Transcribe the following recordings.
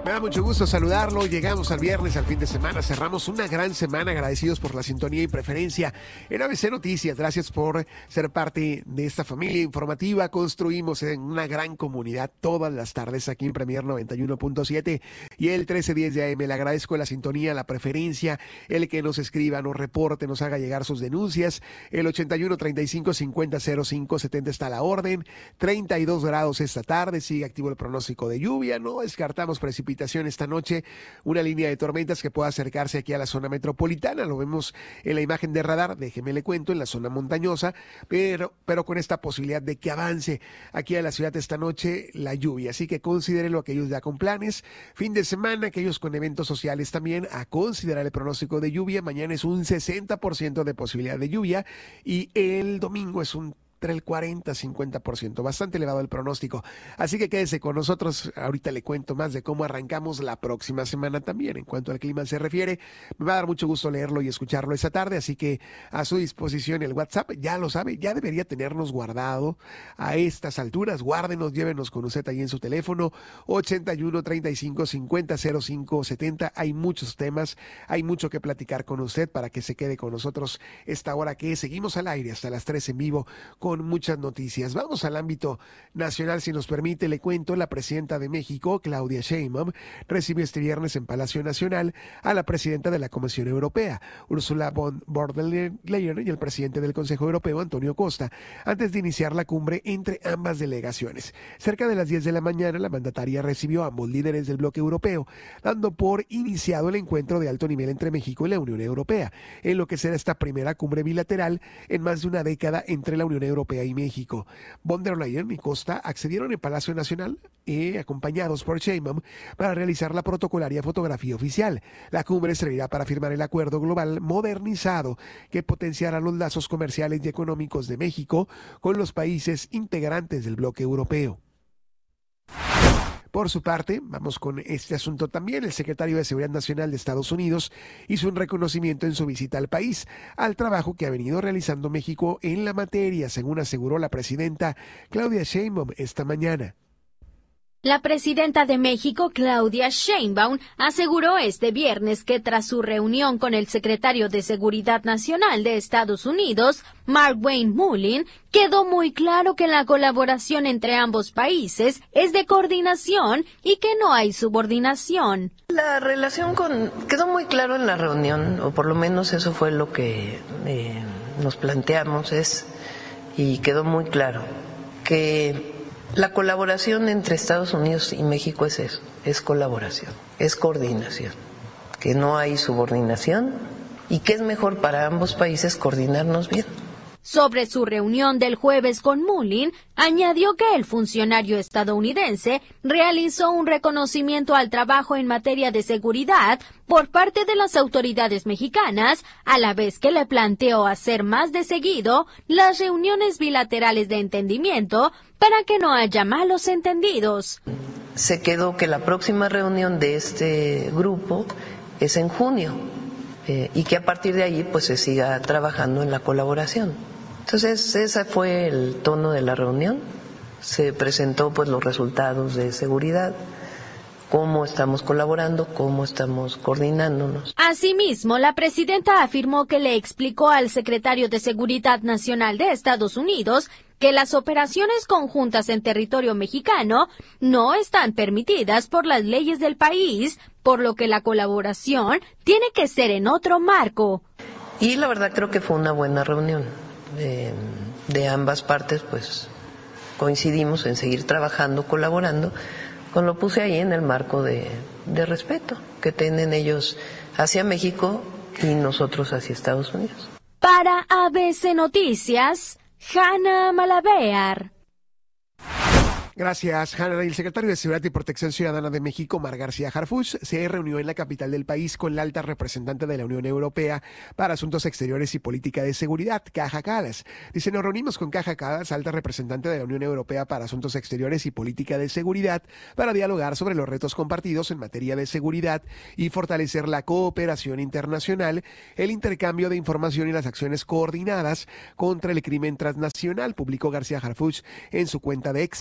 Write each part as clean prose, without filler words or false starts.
Me da mucho gusto saludarlo. Llegamos al viernes, al fin de semana. Cerramos una gran semana, agradecidos por la sintonía y preferencia en ABC Noticias. Gracias por ser parte de esta familia informativa. Construimos en una gran comunidad todas las tardes aquí en Premier 91.7 y el 1310 de AM. Le agradezco la sintonía, la preferencia, el que nos escriba, nos reporte, nos haga llegar sus denuncias. El 81 35 50 05 70 está a la orden. 32 grados esta tarde. Sigue activo el pronóstico de lluvia. No descartamos precipitación esta noche, una línea de tormentas que pueda acercarse aquí a la zona metropolitana. Lo vemos en la imagen de radar, déjeme le cuento, en la zona montañosa, pero con esta posibilidad de que avance aquí a la ciudad esta noche la lluvia. Así que considérenlo aquellos ya con planes, fin de semana, aquellos con eventos sociales también, a considerar el pronóstico de lluvia. Mañana es un 60% de posibilidad de lluvia y el domingo es entre el 40-50%, bastante elevado el pronóstico. Así que quédese con nosotros, ahorita le cuento más de cómo arrancamos la próxima semana también. En cuanto al clima se refiere, me va a dar mucho gusto leerlo y escucharlo esta tarde, así que a su disposición el WhatsApp, ya lo sabe, ya debería tenernos guardado a estas alturas. Guárdenos, llévenos con usted ahí en su teléfono, 81 35 50 05 70. Hay muchos temas, hay mucho que platicar con usted para que se quede con nosotros esta hora que seguimos al aire hasta las 3 en vivo con muchas noticias. Vamos al ámbito nacional, si nos permite, le cuento. La presidenta de México, Claudia Sheinbaum, recibió este viernes en Palacio Nacional a la presidenta de la Comisión Europea, Ursula von der Leyen, y el presidente del Consejo Europeo, Antonio Costa, antes de iniciar la cumbre entre ambas delegaciones. Cerca de las 10 de la mañana, la mandataria recibió a ambos líderes del bloque europeo, dando por iniciado el encuentro de alto nivel entre México y la Unión Europea, en lo que será esta primera cumbre bilateral en más de una década entre la Unión Europea y México. Von der Leyen y Costa accedieron en Palacio Nacional, acompañados por Sheinbaum, para realizar la protocolaria fotografía oficial. La cumbre servirá para firmar el acuerdo global modernizado que potenciará los lazos comerciales y económicos de México con los países integrantes del bloque europeo. Por su parte, vamos con este asunto también. El secretario de Seguridad Nacional de Estados Unidos hizo un reconocimiento en su visita al país al trabajo que ha venido realizando México en la materia, según aseguró la presidenta Claudia Sheinbaum esta mañana. La presidenta de México, Claudia Sheinbaum, aseguró este viernes que tras su reunión con el secretario de Seguridad Nacional de Estados Unidos, Mark Wayne Mullin, quedó muy claro que la colaboración entre ambos países es de coordinación y que no hay subordinación. La relación quedó muy claro en la reunión, o por lo menos eso fue lo que nos planteamos, y quedó muy claro que la colaboración entre Estados Unidos y México es eso, es colaboración, es coordinación, que no hay subordinación y que es mejor para ambos países coordinarnos bien. Sobre su reunión del jueves con Mullin, añadió que el funcionario estadounidense realizó un reconocimiento al trabajo en materia de seguridad por parte de las autoridades mexicanas, a la vez que le planteó hacer más de seguido las reuniones bilaterales de entendimiento para que no haya malos entendidos. Se quedó que la próxima reunión de este grupo es en junio y que a partir de ahí pues se siga trabajando en la colaboración. Entonces ese fue el tono de la reunión. Se presentó pues los resultados de seguridad, cómo estamos colaborando, cómo estamos coordinándonos. Asimismo, la presidenta afirmó que le explicó al secretario de Seguridad Nacional de Estados Unidos que las operaciones conjuntas en territorio mexicano no están permitidas por las leyes del país, por lo que la colaboración tiene que ser en otro marco. Y la verdad creo que fue una buena reunión. De ambas partes pues coincidimos en seguir trabajando, colaborando, lo puse ahí en el marco de respeto que tienen ellos hacia México y nosotros hacia Estados Unidos. Para ABC Noticias, Hanna Malabear. Gracias, Hanna. El secretario de Seguridad y Protección Ciudadana de México, Omar García Harfuch, se reunió en la capital del país con la alta representante de la Unión Europea para Asuntos Exteriores y Política de Seguridad, Kaja Kallas. Dice, nos reunimos con Kaja Kallas, alta representante de la Unión Europea para Asuntos Exteriores y Política de Seguridad, para dialogar sobre los retos compartidos en materia de seguridad y fortalecer la cooperación internacional, el intercambio de información y las acciones coordinadas contra el crimen transnacional, publicó García Harfuch en su cuenta de X. El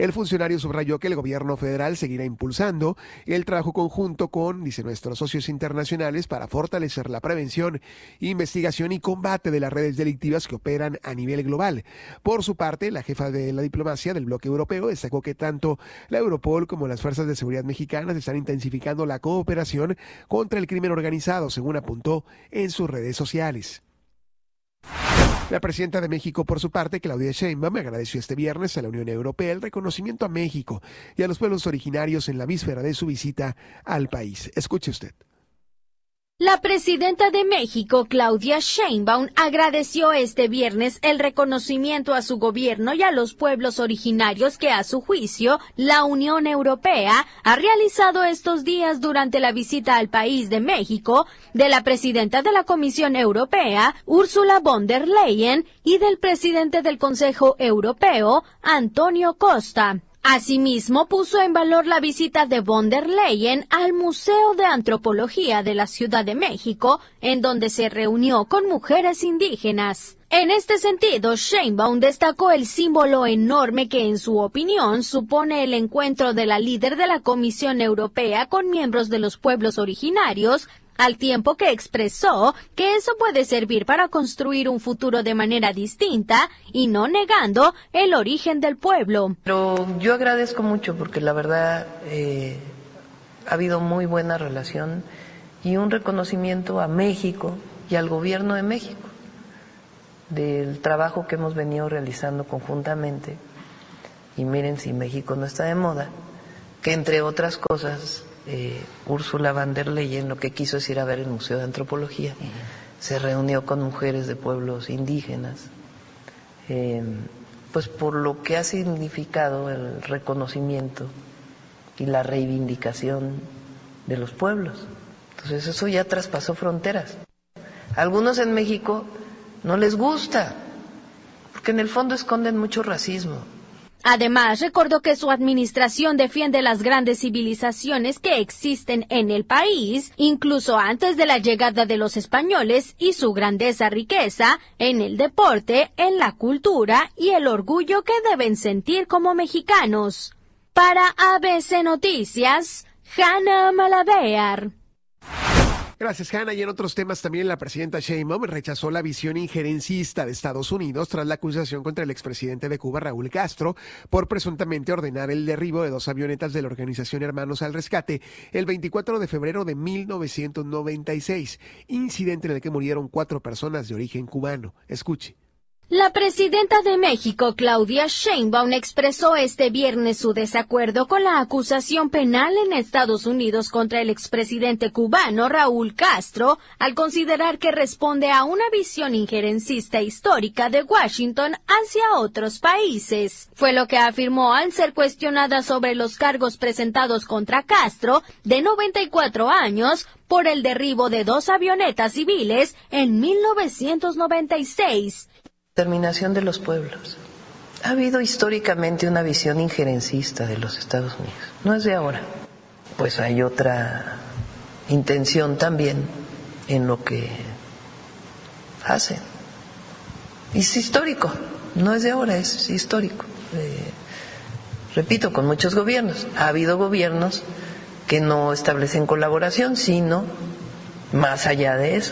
El funcionario subrayó que el gobierno federal seguirá impulsando el trabajo conjunto con, dice, nuestros socios internacionales para fortalecer la prevención, investigación y combate de las redes delictivas que operan a nivel global. Por su parte, la jefa de la diplomacia del bloque europeo destacó que tanto la Europol como las fuerzas de seguridad mexicanas están intensificando la cooperación contra el crimen organizado, según apuntó en sus redes sociales. La presidenta de México, por su parte, Claudia Sheinbaum, agradeció este viernes a la Unión Europea el reconocimiento a México y a los pueblos originarios en la víspera de su visita al país. Escuche usted. La presidenta de México, Claudia Sheinbaum, agradeció este viernes el reconocimiento a su gobierno y a los pueblos originarios que, a su juicio, la Unión Europea ha realizado estos días durante la visita al país de México de la presidenta de la Comisión Europea, Ursula von der Leyen, y del presidente del Consejo Europeo, Antonio Costa. Asimismo, puso en valor la visita de von der Leyen al Museo de Antropología de la Ciudad de México, en donde se reunió con mujeres indígenas. En este sentido, Sheinbaum destacó el símbolo enorme que, en su opinión, supone el encuentro de la líder de la Comisión Europea con miembros de los pueblos originarios, al tiempo que expresó que eso puede servir para construir un futuro de manera distinta y no negando el origen del pueblo. Pero yo agradezco mucho porque la verdad ha habido muy buena relación y un reconocimiento a México y al gobierno de México del trabajo que hemos venido realizando conjuntamente. Y miren, si México no está de moda, que entre otras cosas Ursula von der Leyen lo que quiso es ir a ver el Museo de Antropología. Se reunió con mujeres de pueblos indígenas, pues por lo que ha significado el reconocimiento y la reivindicación de los pueblos. Entonces eso ya traspasó fronteras. A algunos en México no les gusta, porque en el fondo esconden mucho racismo. Además, recordó que su administración defiende las grandes civilizaciones que existen en el país, incluso antes de la llegada de los españoles, y su grandeza riqueza en el deporte, en la cultura y el orgullo que deben sentir como mexicanos. Para ABC Noticias, Hanna Malavear. Gracias, Hanna. Y en otros temas también la presidenta Sheinbaum rechazó la visión injerencista de Estados Unidos tras la acusación contra el expresidente de Cuba, Raúl Castro, por presuntamente ordenar el derribo de 2 avionetas de la organización Hermanos al Rescate el 24 de febrero de 1996, incidente en el que murieron 4 personas de origen cubano. Escuche. La presidenta de México, Claudia Sheinbaum, expresó este viernes su desacuerdo con la acusación penal en Estados Unidos contra el expresidente cubano Raúl Castro, al considerar que responde a una visión injerencista histórica de Washington hacia otros países. Fue lo que afirmó al ser cuestionada sobre los cargos presentados contra Castro, de 94 años, por el derribo de 2 avionetas civiles en 1996. Terminación de los pueblos. Ha habido históricamente una visión injerencista de los Estados Unidos. No es de ahora. Pues hay otra intención también en lo que hacen. Es histórico. No es de ahora, es histórico. Repito, con muchos gobiernos. Ha habido gobiernos que no establecen colaboración, sino más allá de eso.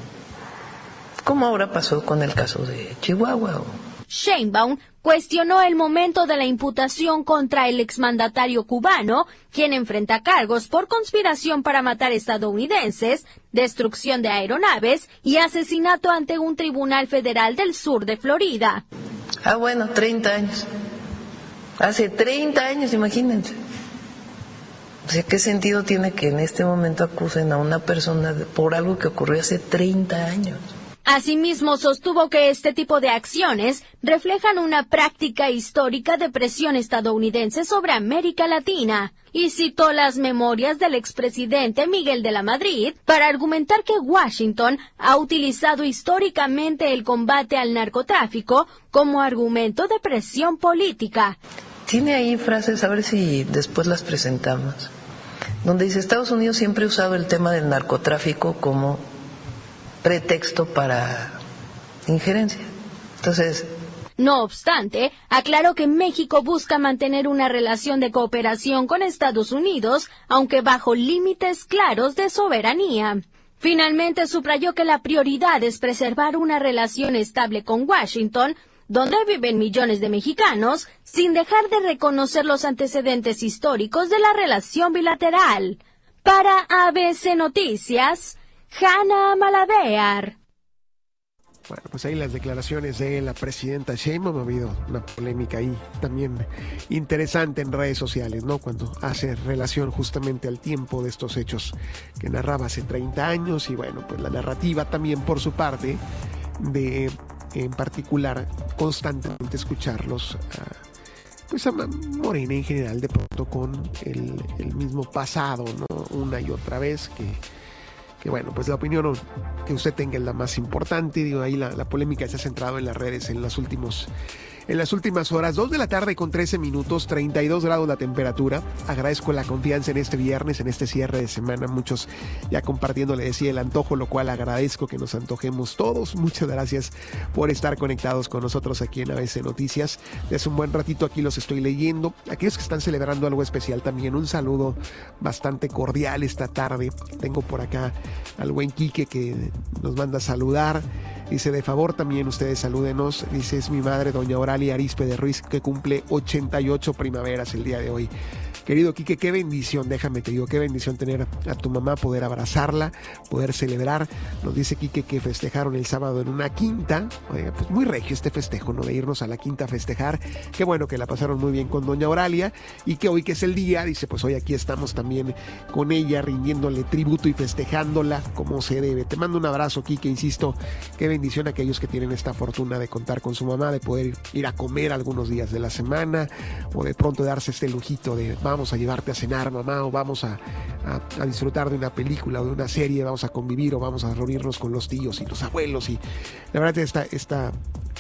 Como ahora pasó con el caso de Chihuahua. Sheinbaum cuestionó el momento de la imputación contra el exmandatario cubano, quien enfrenta cargos por conspiración para matar estadounidenses, destrucción de aeronaves y asesinato ante un tribunal federal del sur de Florida. Bueno, 30 años. Hace 30 años, imagínense. O sea, ¿qué sentido tiene que en este momento acusen a una persona por algo que ocurrió hace 30 años? Asimismo, sostuvo que este tipo de acciones reflejan una práctica histórica de presión estadounidense sobre América Latina, y citó las memorias del expresidente Miguel de la Madrid para argumentar que Washington ha utilizado históricamente el combate al narcotráfico como argumento de presión política. Tiene ahí frases, a ver si después las presentamos, donde dice: Estados Unidos siempre ha usado el tema del narcotráfico como pretexto para injerencia. Entonces, No obstante, aclaró que México busca mantener una relación de cooperación con Estados Unidos, aunque bajo límites claros de soberanía. Finalmente subrayó que la prioridad es preservar una relación estable con Washington, donde viven millones de mexicanos, sin dejar de reconocer los antecedentes históricos de la relación bilateral. Para ABC Noticias, Hanna Malavear. Bueno, pues ahí las declaraciones de la presidenta Sheinbaum. Ha habido una polémica ahí también interesante en redes sociales, ¿no? Cuando hace relación justamente al tiempo de estos hechos que narraba hace 30 años y bueno, pues la narrativa también por su parte de, en particular, constantemente escucharlos pues a Morena en general de pronto con el mismo pasado, ¿no? Una y otra vez que bueno, pues la opinión que usted tenga es la más importante. Digo, ahí la polémica se ha centrado en las redes en las últimas horas. 2 de la tarde con 13 minutos, 32 grados la temperatura. Agradezco la confianza en este viernes, en este cierre de semana. Muchos ya compartiendo, le decía, el antojo, lo cual agradezco que nos antojemos todos. Muchas gracias por estar conectados con nosotros aquí en ABC Noticias. Desde un buen ratito aquí los estoy leyendo. Aquellos que están celebrando algo especial también, un saludo bastante cordial esta tarde. Tengo por acá al buen Quique que nos manda a saludar. Dice, de favor también ustedes salúdenos. Dice, es mi madre, doña Oralia Arispe de Ruiz, que cumple 88 primaveras el día de hoy. Querido Quique, qué bendición, déjame te digo, qué bendición tener a tu mamá, poder abrazarla, poder celebrar. Nos dice Quique que festejaron el sábado en una quinta. Oiga, pues muy regio este festejo, ¿no? De irnos a la quinta a festejar. Qué bueno que la pasaron muy bien con doña Oralia y que hoy que es el día, dice, pues hoy aquí estamos también con ella, rindiéndole tributo y festejándola como se debe. Te mando un abrazo, Quique, insisto, qué bendición a aquellos que tienen esta fortuna de contar con su mamá, de poder ir a comer algunos días de la semana o de pronto darse este lujito de vamos a llevarte a cenar, mamá, o vamos a disfrutar de una película o de una serie, vamos a convivir o vamos a reunirnos con los tíos y los abuelos. Y la verdad esta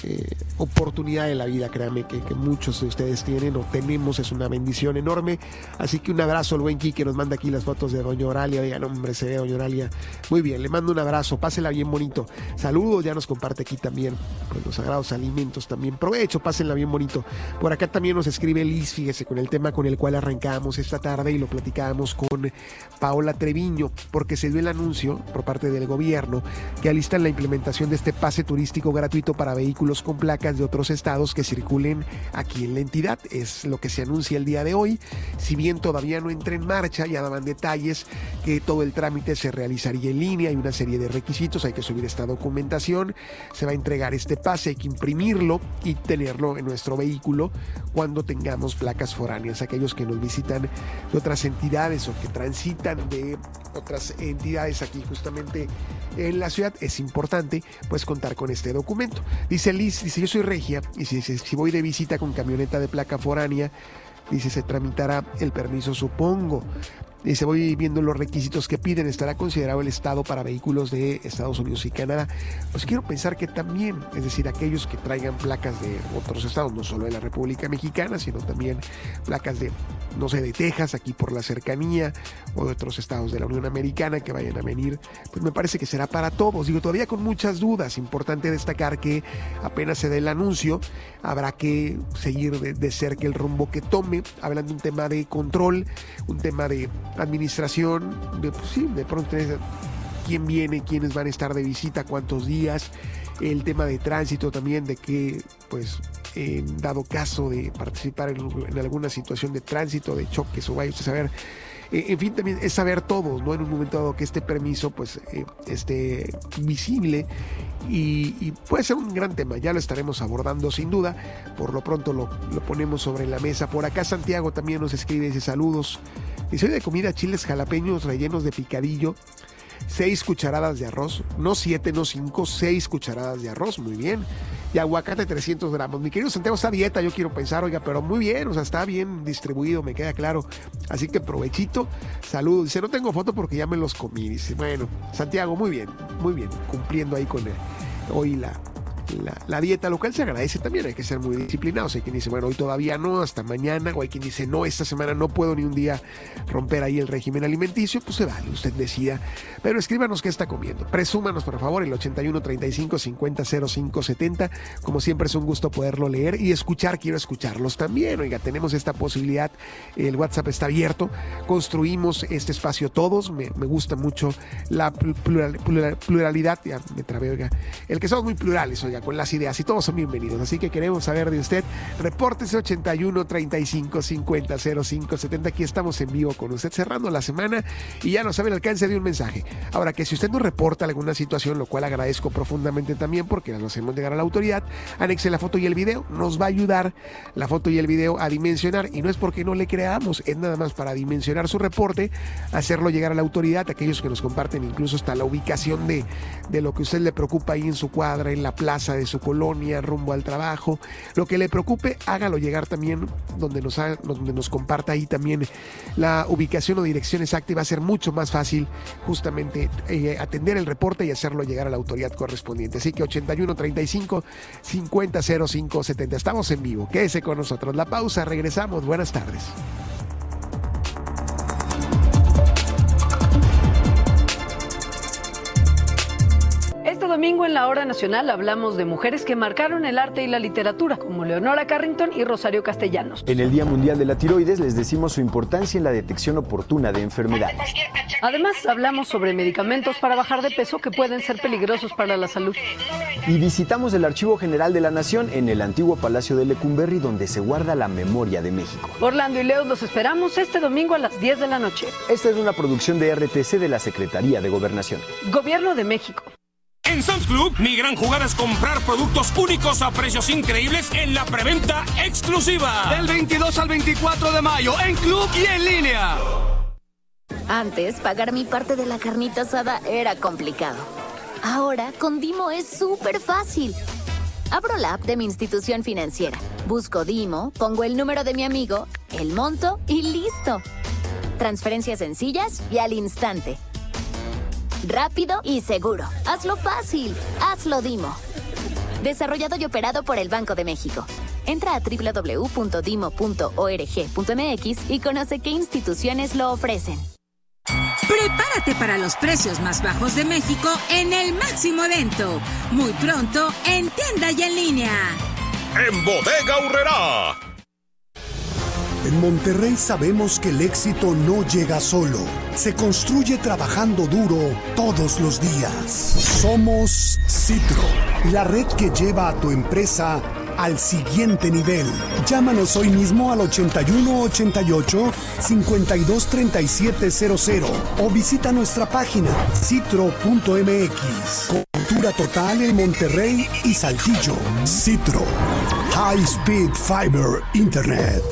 oportunidad de la vida, créanme que muchos de ustedes tienen o tenemos, es una bendición enorme. Así que un abrazo al buen Quique, nos manda aquí las fotos de doña Oralia. Oigan, hombre, se ve doña Oralia muy bien, le mando un abrazo, pásela bien bonito. Saludos, ya nos comparte aquí también pues, los sagrados alimentos también. Provecho, pásenla bien bonito. Por acá también nos escribe Liz, fíjese, con el tema con el cual arrancamos esta tarde y lo platicábamos con Paola Treviño, porque se dio el anuncio por parte del gobierno que alistan la implementación de este pase turístico gratuito para vehículos con placas de otros estados que circulen aquí en la entidad. Es lo que se anuncia el día de hoy. Si bien todavía no entra en marcha, ya daban detalles que todo el trámite se realizaría en línea. Hay una serie de requisitos, hay que subir esta documentación, se va a entregar este pase, hay que imprimirlo y tenerlo en nuestro vehículo cuando tengamos placas foráneas. Aquellos que nos visitan de otras entidades o que transitan de otras entidades aquí justamente en la ciudad, es importante pues contar con este documento. Dice Liz, dice, yo soy regia y si voy de visita con camioneta de placa foránea, dice, se tramitará el permiso, supongo. Dice, voy viendo los requisitos que piden, estará considerado el estado para vehículos de Estados Unidos y Canadá. Pues quiero pensar que también, es decir, aquellos que traigan placas de otros estados, no solo de la República Mexicana, sino también placas de, no sé, de Texas, aquí por la cercanía, o de otros estados de la Unión Americana que vayan a venir, pues me parece que será para todos. Digo, todavía con muchas dudas. Importante destacar que apenas se dé el anuncio, habrá que seguir de cerca el rumbo que tome, hablando de un tema de control, un tema de administración, pues sí, de pronto quién viene, quiénes van a estar de visita, cuántos días, el tema de tránsito también, de que pues en dado caso de participar en alguna situación de tránsito, de choques o vaya usted a saber, en fin, también es saber todos, ¿no? En un momento dado que este permiso pues esté visible y puede ser un gran tema, ya lo estaremos abordando sin duda. Por lo pronto lo ponemos sobre la mesa. Por acá Santiago también nos escribe, dice, saludos. Dice, hoy de comida chiles jalapeños rellenos de picadillo, 6 cucharadas de arroz, no 7, no 5, 6 cucharadas de arroz, muy bien, y aguacate 300 gramos. Mi querido Santiago está a dieta, yo quiero pensar, oiga, pero muy bien, o sea, está bien distribuido, me queda claro, así que provechito, saludos. Dice, no tengo foto porque ya me los comí. Dice, bueno, Santiago, muy bien, cumpliendo ahí con hoy la dieta, lo cual se agradece también. Hay que ser muy disciplinados. Hay quien dice, bueno, hoy todavía no, hasta mañana, o hay quien dice, no, esta semana no puedo ni un día romper ahí el régimen alimenticio. Pues se vale, usted decida, pero escríbanos qué está comiendo. Presúmanos, por favor, el 81 35 50 05 70. Como siempre es un gusto poderlo leer y escuchar. Quiero escucharlos también. Oiga, tenemos esta posibilidad, el WhatsApp está abierto, construimos este espacio todos. Me gusta mucho la pluralidad, ya me trabé, oiga, el que somos muy plurales, oiga, con las ideas, y todos son bienvenidos, así que queremos saber de usted. Repórtese 81 35 50 05 70. Aquí estamos en vivo con usted, cerrando la semana, y ya no sabe el alcance de un mensaje. Ahora, que si usted nos reporta alguna situación, lo cual agradezco profundamente también, porque nos hacemos llegar a la autoridad, anexe la foto y el video. Nos va a ayudar la foto y el video a dimensionar, y no es porque no le creamos, es nada más para dimensionar su reporte, hacerlo llegar a la autoridad, aquellos que nos comparten incluso hasta la ubicación de lo que a usted le preocupa ahí en su cuadra, en la plaza de su colonia, rumbo al trabajo. Lo que le preocupe, hágalo llegar también donde nos comparta ahí también la ubicación o dirección exacta, y va a ser mucho más fácil justamente atender el reporte y hacerlo llegar a la autoridad correspondiente. Así que 81 35 50 05 70. Estamos en vivo. Quédese con nosotros. La pausa, regresamos. Buenas tardes. Este domingo en la Hora Nacional hablamos de mujeres que marcaron el arte y la literatura, como Leonora Carrington y Rosario Castellanos. En el Día Mundial de la Tiroides les decimos su importancia en la detección oportuna de enfermedades. Además, hablamos sobre medicamentos para bajar de peso que pueden ser peligrosos para la salud. Y visitamos el Archivo General de la Nación en el antiguo Palacio de Lecumberri, donde se guarda la memoria de México. Orlando y Leo, los esperamos este domingo a las 10 de la noche. Esta es una producción de RTC de la Secretaría de Gobernación. Gobierno de México. En Sam's Club, mi gran jugada es comprar productos únicos a precios increíbles en la preventa exclusiva. Del 22 al 24 de mayo, en club y en línea. Antes, pagar mi parte de la carnita asada era complicado. Ahora, con Dimo es súper fácil. Abro la app de mi institución financiera, busco Dimo, pongo el número de mi amigo, el monto y listo. Transferencias sencillas y al instante. Rápido y seguro. Hazlo fácil. Hazlo Dimo. Desarrollado y operado por el Banco de México. Entra a www.dimo.org.mx y conoce qué instituciones lo ofrecen. Prepárate para los precios más bajos de México en el máximo evento. Muy pronto en tienda y en línea. En Bodega Aurrerá. En Monterrey sabemos que el éxito no llega solo. Se construye trabajando duro todos los días. Somos Citro, la red que lleva a tu empresa al siguiente nivel. Llámanos hoy mismo al 8188-523700 o visita nuestra página citro.mx. Cobertura total en Monterrey y Saltillo. Citro, High Speed Fiber Internet.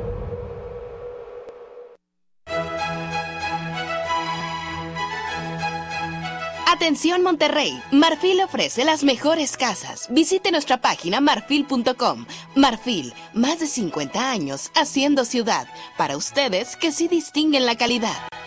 Atención Monterrey, Marfil ofrece las mejores casas. Visite nuestra página marfil.com. Marfil, más de 50 años haciendo ciudad. Para ustedes que sí distinguen la calidad.